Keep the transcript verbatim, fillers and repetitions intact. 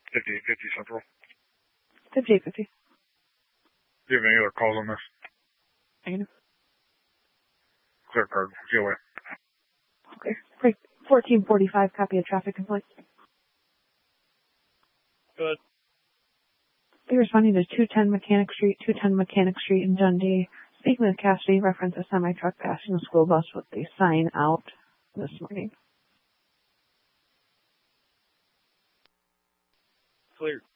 fifty-eight fifty Central. fifty-eight fifty. Do you have any other calls on this? Negative. Clear card. See you later. Okay. Great. fourteen forty-five, copy of traffic complaint. Good. Be responding to two ten Mechanic Street, two ten Mechanic Street in Dundee. Speaking with Cassidy, reference a semi-truck passing a school bus with the sign out this morning. Clear.